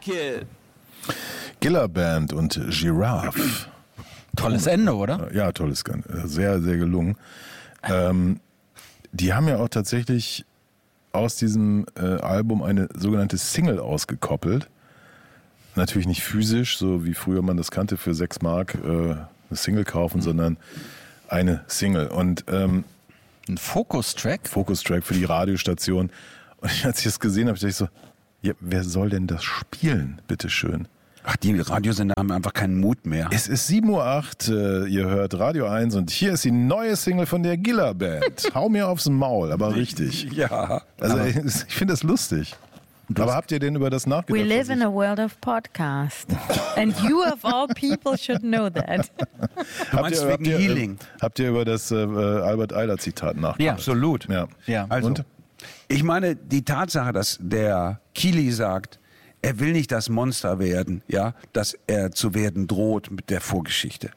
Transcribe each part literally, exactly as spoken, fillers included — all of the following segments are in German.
it. Gilla Band und Giraffe. Tolles Ende, oder? Ja, tolles Ende. Sehr, sehr gelungen. Ähm, die haben ja auch tatsächlich aus diesem äh, Album eine sogenannte Single ausgekoppelt. Natürlich nicht physisch, so wie früher man das kannte, für sechs Mark äh, eine Single kaufen, mhm. sondern eine Single. Und ähm, ein Focus-Track? Focus-Track für die Radiostation. Und als ich das gesehen habe, dachte ich so, ja, wer soll denn das spielen, bitteschön? Ach, die Radiosender haben einfach keinen Mut mehr. Es ist sieben Uhr acht, äh, ihr hört Radio eins und hier ist die neue Single von der Gilla Band. Hau mir aufs Maul, aber richtig. Ja. Also ich, ich finde das lustig. Aber habt ihr denn über das nachgedacht? We live in a world of podcast. And you of all people should know that. Du meinst habt ihr, wegen habt ihr, Healing? Habt ihr über das äh, Albert Eiler Zitat nachgedacht? Ja, absolut. Ja. Ja. Also, und? Ich meine, die Tatsache, dass der Kili sagt, er will nicht das Monster werden, ja, dass er zu werden droht mit der Vorgeschichte.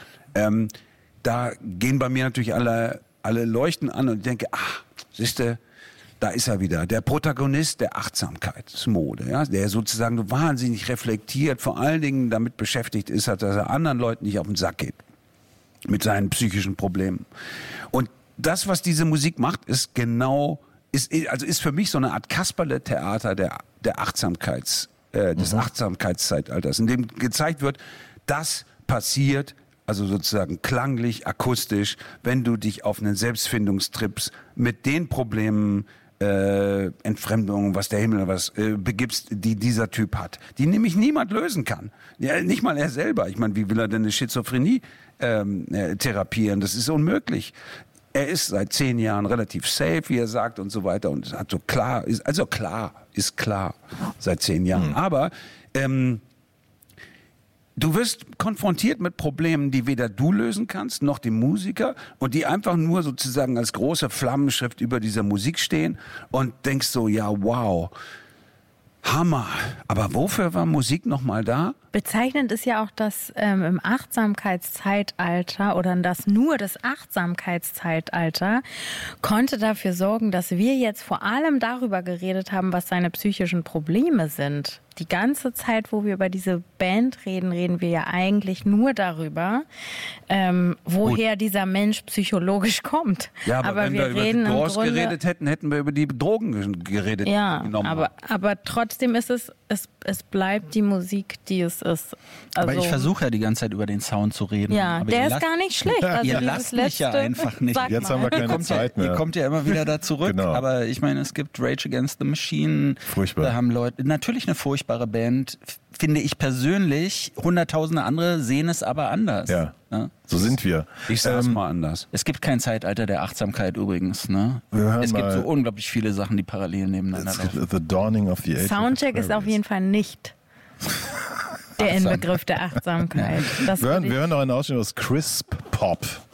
Ähm, da gehen bei mir natürlich alle, alle Leuchten an und ich denke, ach, siehste, da ist er wieder, der Protagonist der Achtsamkeitsmode, ja, der sozusagen wahnsinnig reflektiert, vor allen Dingen damit beschäftigt ist, dass er anderen Leuten nicht auf den Sack geht mit seinen psychischen Problemen. Und das, was diese Musik macht, ist genau, ist, also ist für mich so eine Art Kasperle-Theater der, der Achtsamkeits, äh, des mhm. Achtsamkeitszeitalters, in dem gezeigt wird, das passiert, also sozusagen klanglich, akustisch, wenn du dich auf einen Selbstfindungstrips mit den Problemen, äh, Entfremdung, was der Himmel, was äh, begibst, die dieser Typ hat, die nämlich niemand lösen kann. Ja, nicht mal er selber. Ich meine, wie will er denn eine Schizophrenie ähm, äh, therapieren? Das ist unmöglich. Er ist seit zehn Jahren relativ safe, wie er sagt und so weiter und hat so klar, ist, also klar, ist klar seit zehn Jahren. Mhm. Aber ähm, du wirst konfrontiert mit Problemen, die weder du lösen kannst, noch die Musiker und die einfach nur sozusagen als große Flammenschrift über dieser Musik stehen und denkst so, ja, wow, Hammer. Aber wofür war Musik nochmal da? Bezeichnend ist ja auch, dass ähm, im Achtsamkeitszeitalter oder dass nur das Achtsamkeitszeitalter konnte dafür sorgen, dass wir jetzt vor allem darüber geredet haben, was seine psychischen Probleme sind. Die ganze Zeit, wo wir über diese Band reden, reden wir ja eigentlich nur darüber, ähm, woher Gut. dieser Mensch psychologisch kommt. Ja, aber, aber wenn wir, wir reden über die Doors Grunde, geredet hätten, hätten wir über die Drogen geredet. Ja, aber, aber trotzdem ist es, es, es bleibt die Musik, die es ist. Also, aber ich versuche ja die ganze Zeit über den Sound zu reden. Ja, aber der ist lasst, gar nicht schlecht. Also ihr lasst mich ja einfach nicht. Jetzt haben wir keine ihr Zeit ja, mehr. Ihr kommt ja immer wieder da zurück. Genau. Aber ich meine, es gibt Rage Against the Machine. Furchtbar. Da haben Leute, natürlich eine furchtbare Band, finde ich persönlich. Hunderttausende andere sehen es aber anders. Ja, ne? So sind wir. Ich sage es ähm, mal anders. Es gibt kein Zeitalter der Achtsamkeit übrigens. Ne? Es gibt so unglaublich viele Sachen, die parallel nebeneinander laufen. The Dawning of the Age Soundcheck ist auf jeden Fall nicht der Inbegriff der Achtsamkeit. Das wir, hören, wir hören noch einen Ausschnitt aus Crisp Pop.